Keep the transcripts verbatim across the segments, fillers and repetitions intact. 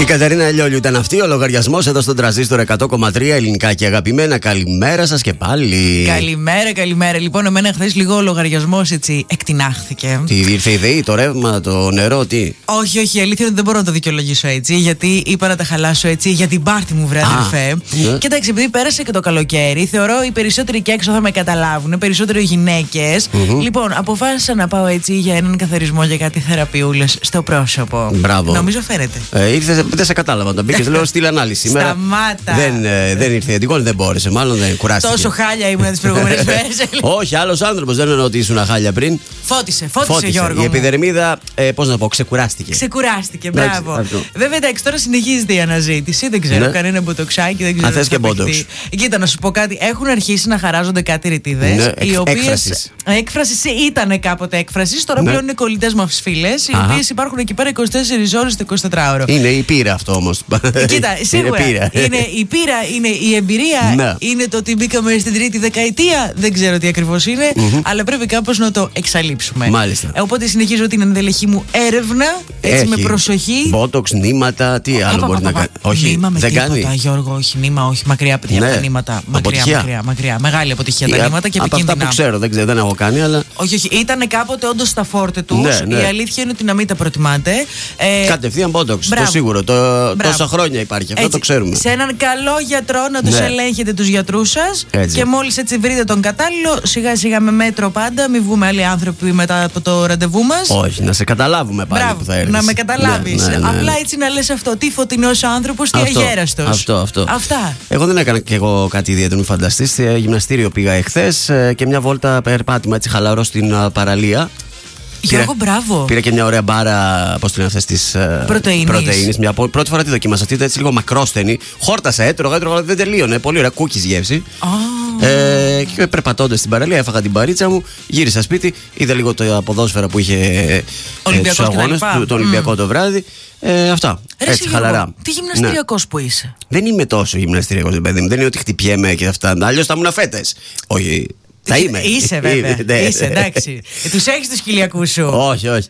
Η Κατερίνα Λιόλιου ήταν αυτή. Ο λογαριασμός εδώ στον Τρανζίστορ εκατό κόμμα τρία ελληνικά και αγαπημένα. Καλημέρα σας και πάλι. Καλημέρα, καλημέρα. Λοιπόν, εμένα χθες λίγο ο λογαριασμός έτσι εκτινάχθηκε. Τι ήρθε η ΔΕΗ, το ρεύμα, το νερό, τι? Όχι, όχι, η αλήθεια είναι ότι δεν μπορώ να το δικαιολογήσω έτσι. Γιατί είπα να τα χαλάσω έτσι για την πάρτι μου, βρε αδερφέ. Ναι. Και εντάξει, επειδή πέρασε και το καλοκαίρι, θεωρώ οι περισσότεροι και έξω θα με καταλάβουν, περισσότερο οι γυναίκες. Mm-hmm. Λοιπόν, αποφάσισα να πάω έτσι για έναν καθαρισμό, για κάτι θεραπείουλες στο πρόσωπο. Μπράβο. Νομίζω φαίνεται. Ε, ήρθε, δεν σε κατάλαβα. Τον μπήκε, λέω στείλ ανάλυση. Σταμάτα. Δεν, ε, δεν ήρθε εντικών, δεν μπόρεσε. Μάλλον δεν κουράστηκε. Τόσο χάλια ήμουν τις προηγούμενες μέρες. Όχι, άλλος άνθρωπος. Δεν εννοώ ότι ήσουν χάλια πριν. Φώτισε, φώτισε, φώτισε. Γιώργο. Η επιδερμίδα, ε, πώς να πω, ξεκουράστηκε. Ξεκουράστηκε, μπράβο. Εντάξει, βέβαια, εντάξει, τώρα συνεχίζεται η αναζήτηση. Δεν ξέρω, ναι. Κανένα μποτοξάκι, δεν ξέρω. Αν θες και μπότοξ. Κοίτα, να σου πω κάτι. Έχουν αρχίσει να χαράζονται κάτι ρητίδες. Ναι, οι οποίες. Έκφραση ήταν κάποτε έκφραση, τώρα ναι. Πλέον είναι κολλητές μας φίλες, οι οποίες υπάρχουν εκεί πέρα είκοσι τέσσερις ώρες το εικοσιτετράωρο. Είναι η πείρα αυτό όμως. Κοίτα, σίγουρα. Είναι, πείρα. είναι η πείρα, είναι η εμπειρία, ναι. Είναι το ότι μπήκαμε στην τρίτη δεκαετία. Δεν ξέρω τι ακριβώς είναι, mm-hmm. αλλά πρέπει κάπως να το εξαλείψουμε. Μάλιστα. Ε, οπότε συνεχίζω την ενδελεχή μου έρευνα, έτσι έχει. Με προσοχή. Μπότοξ, νήματα, τι άλλο μπορεί να κάνει. Όχι, νήμα με δεν τίποτα, κάνει. Γιώργο, όχι, νήμα, όχι, μακριά από τα νήματα. Μακριά, μακριά, μακριά. Μεγάλη αποτυχία τα νήματα και επικίνδυνα. Αυτά που ξέρω, δεν ξέρω, δεν έχω κάνει, αλλά. Όχι, όχι, ήταν κάποτε όντως στα φόρτε τους. Ναι, ναι. Η αλήθεια είναι ότι να μην τα προτιμάτε. Ε, Κατευθείαν μπότοξ, το σίγουρο. Το, τόσα χρόνια υπάρχει, αυτό έτσι, το ξέρουμε. Σε έναν καλό γιατρό να τους ναι. ελέγχετε τους γιατρούς σας και μόλις έτσι βρείτε τον κατάλληλο, σιγά σιγά με μέτρο πάντα, μην βγούμε άλλοι άνθρωποι μετά από το ραντεβού μας. Όχι, να σε καταλάβουμε πάλι. Μπράβο, που θα έρθεις. Να με καταλάβεις. Ναι, ναι, ναι, ναι. Απλά έτσι να λες αυτό. Τι φωτεινός άνθρωπος, τι αυτό, αγέραστος. Αυτό, αυτό. Αυτά. Εγώ δεν έκανα κι εγώ κάτι ιδιαίτερο, μην φανταστείς. Γυμναστήριο πήγα εχθές και μια βόλτα περπάτημα έτσι χαλαρό στην παραλία. Γιώργο, μπράβο. Πήρα και μια ωραία μπάρα, πώς την αυτές τις πρωτεΐνης. Μια πρώτη φορά τη δοκίμασα. Αυτή ήταν έτσι λίγο μακρόστενη. Χόρτασα, έτρωγα, έτρωγα, δεν τελείωνε. Πολύ ωραία, κούκκις γεύση. Oh. Ε, και περπατώντας στην παραλία, έφαγα την παρίτσα μου, γύρισα σπίτι, είδα λίγο τα ποδόσφαιρα που είχε ε, τους αγώνες, το, το Ολυμπιακό mm. το βράδυ. Ε, αυτά. Ρε έτσι, Γιώργο, χαλαρά. Τι γυμναστηριακός ναι. που είσαι. Δεν είμαι τόσο γυμναστηριακός, παιδί μου. Δεν είναι ότι χτυπιέμαι και αυτά. Αλλιώς θα ήμουν φέτες. Όχι. Θα είμαι. Είσαι βέβαια. Ναι. Είσαι, εντάξει. Τους έχεις τους χιλιακούς σου. Όχι, όχι.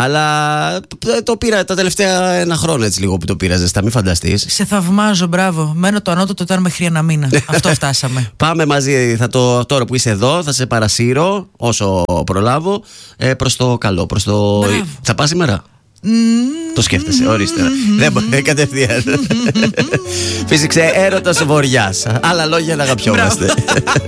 Αλλά το πήρα τα τελευταία ένα χρόνο έτσι λίγο που το πήρα ζεστά. Μην φανταστείς. Σε θαυμάζω, μπράβο. Μένω το ανώτατο ήταν μέχρι ένα μήνα. Αυτό φτάσαμε. Πάμε μαζί. Θα το, τώρα που είσαι εδώ, θα σε παρασύρω όσο προλάβω προς το καλό. Προς το... Μπράβο. Θα πας σήμερα. Mm-hmm. Το σκέφτεσαι, ορίστε. Mm-hmm. Δεν μπορεί, κατευθείαν. Φύσηξε έρωτας βοριάς. Άλλα λόγια να αγαπιόμαστε.